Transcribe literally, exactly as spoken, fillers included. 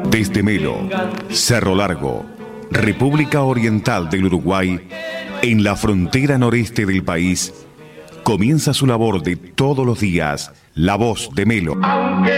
Desde Melo, Cerro Largo, República Oriental del Uruguay, en la frontera noreste del país, comienza su labor de todos los días, La Voz de Melo. Aunque